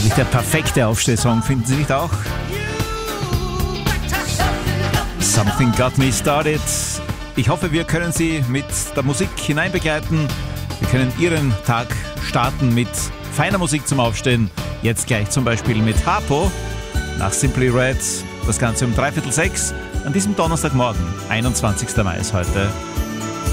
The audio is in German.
Eigentlich der perfekte Aufstehsong, finden Sie nicht auch? Something Got Me Started. Ich hoffe, wir können Sie mit der Musik hineinbegleiten. Wir können Ihren Tag starten mit feiner Musik zum Aufstehen. Jetzt gleich zum Beispiel mit Harpo nach Simply Red. Das Ganze um 5:45 an diesem Donnerstagmorgen. 21. Mai ist heute.